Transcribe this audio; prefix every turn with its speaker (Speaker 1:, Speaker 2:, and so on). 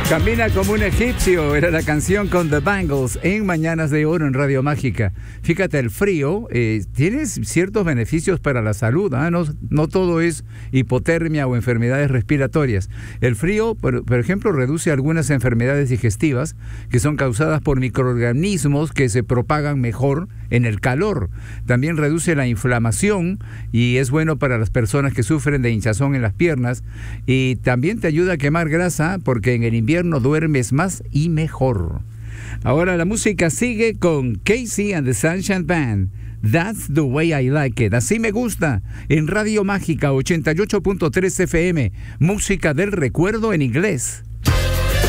Speaker 1: Camina como un egipcio, era la canción con The Bangles en Mañanas de Oro en Radio Mágica. Fíjate, el frío tiene ciertos beneficios para la salud, ¿eh? No todo es hipotermia o enfermedades respiratorias. El frío, por ejemplo, reduce algunas enfermedades digestivas que son causadas por microorganismos que se propagan mejor en el calor. También reduce la inflamación y es bueno para las personas que sufren de hinchazón en las piernas, y también te ayuda a quemar grasa porque en el invierno duermes más y mejor. Ahora la música sigue con Casey and the Sunshine Band. That's the way I like it. Así me gusta. En Radio Mágica 88.3 FM. Música del recuerdo en inglés.